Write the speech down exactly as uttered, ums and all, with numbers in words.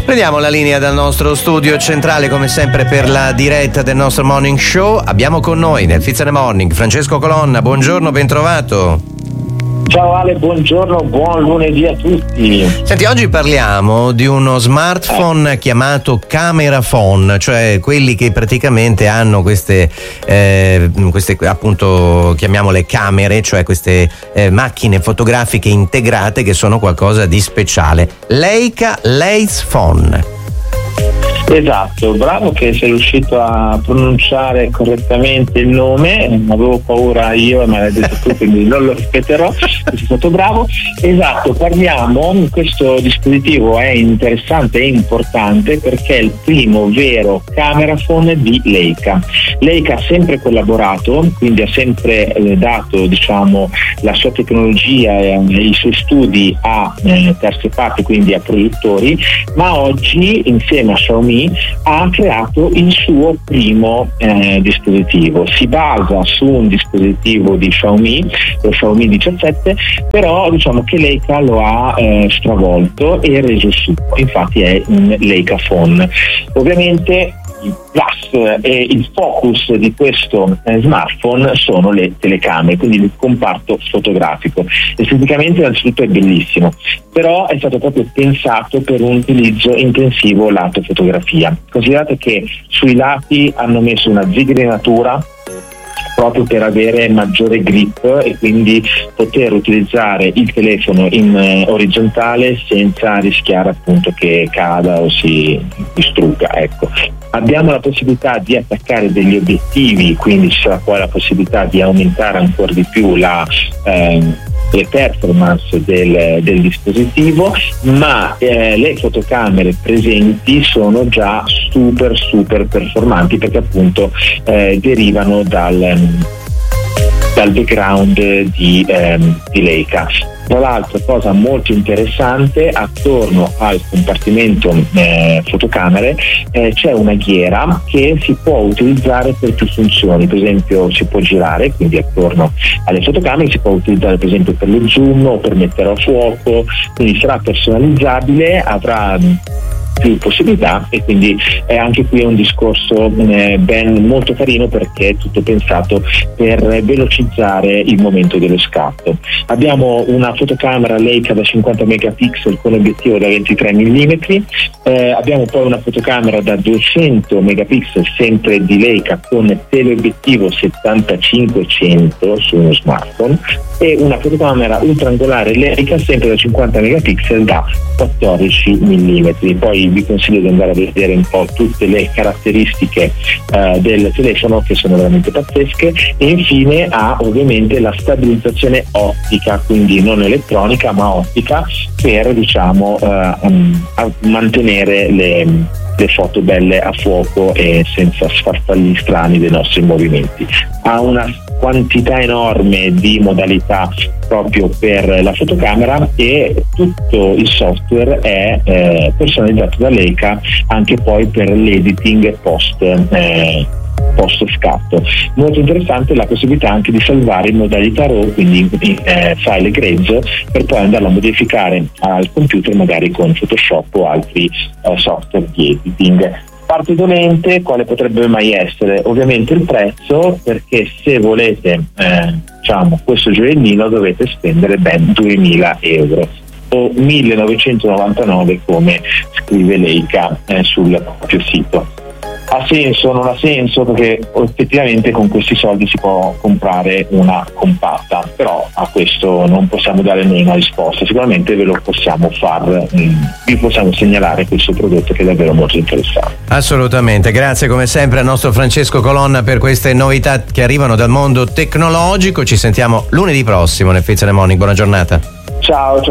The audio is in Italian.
Prendiamo la linea dal nostro studio centrale, come sempre, per la diretta del nostro morning show. Abbiamo con noi nel Fizz and the Morning Francesco Colonna. Buongiorno, ben trovato. Ciao Ale, buongiorno, buon lunedì a tutti. Senti, oggi parliamo di uno smartphone eh. chiamato camera phone, cioè quelli che praticamente hanno queste, eh, queste appunto chiamiamole camere, cioè queste eh, macchine fotografiche integrate che sono qualcosa di speciale. Leica Lace Phone. Esatto, bravo che sei riuscito a pronunciare correttamente il nome, avevo paura io e me l'hai detto tu, quindi non lo ripeterò, sei stato bravo. Esatto, parliamo, questo dispositivo è interessante e importante perché è il primo vero camera phone di Leica. Leica ha sempre collaborato, quindi ha sempre eh, dato diciamo la sua tecnologia e eh, i suoi studi a eh, terze parti, quindi a produttori, ma oggi insieme a Xiaomi ha creato il suo primo eh, dispositivo. Si basa su un dispositivo di Xiaomi, lo Xiaomi diciassette, però diciamo che Leica lo ha eh, stravolto e reso suo, infatti è un Leica Phone. Ovviamente il plus e il focus di questo eh, smartphone sono le telecamere, quindi il comparto fotografico. Esteticamente innanzitutto è bellissimo, però è stato proprio pensato per un utilizzo intensivo lato fotografia. Considerate che sui lati hanno messo una zigrinatura proprio per avere maggiore grip e quindi poter utilizzare il telefono in eh, orizzontale senza rischiare appunto che cada o si distrugga, ecco. Abbiamo la possibilità di attaccare degli obiettivi, quindi ci sarà poi la possibilità di aumentare ancora di più la eh, le performance del, del dispositivo, ma eh, le fotocamere presenti sono già super super performanti perché appunto eh, derivano dal, dal background di, ehm, di Leica. Tra l'altro, cosa molto interessante, attorno al compartimento eh, fotocamere eh, c'è una ghiera che si può utilizzare per più funzioni. Per esempio si può girare, quindi attorno alle fotocamere si può utilizzare per esempio per lo zoom o per mettere a fuoco, quindi sarà personalizzabile, avrà più possibilità e quindi è anche qui un discorso eh, ben molto carino perché è tutto pensato per velocizzare il momento dello scatto. Abbiamo una fotocamera Leica da cinquanta megapixel con obiettivo da ventitré millimetri, eh, abbiamo poi una fotocamera da duecento megapixel sempre di Leica con teleobiettivo settantacinque cento su uno smartphone e una fotocamera ultraangolare Leica sempre da cinquanta megapixel da quattordici millimetri. Poi vi consiglio di andare a vedere un po' tutte le caratteristiche eh, del telefono che sono veramente pazzesche e infine ha ovviamente la stabilizzazione ottica, quindi non elettronica ma ottica per diciamo eh, um, mantenere le le foto belle a fuoco e senza sfarfagli strani dei nostri movimenti. Ha una quantità enorme di modalità proprio per la fotocamera e tutto il software è eh, personalizzato da Leica anche poi per l'editing post eh, post scatto. Molto interessante la possibilità anche di salvare in modalità RAW, quindi in eh, file grezzo, per poi andarlo a modificare al computer magari con Photoshop o altri eh, software di editing. Parte dolente, quale potrebbe mai essere? Ovviamente il prezzo, perché se volete eh, diciamo questo gioiellino dovete spendere ben duemila euro o millenovecentonovantanove come scrive Leica eh, sul proprio sito. Ha senso, non ha senso, perché effettivamente con questi soldi si può comprare una compatta, però a questo non possiamo dare noi una risposta, sicuramente ve lo possiamo far, vi possiamo segnalare questo prodotto che è davvero molto interessante. Assolutamente, grazie come sempre al nostro Francesco Colonna per queste novità che arrivano dal mondo tecnologico. Ci sentiamo lunedì prossimo nel Fizz and the Morning, buona giornata. Ciao.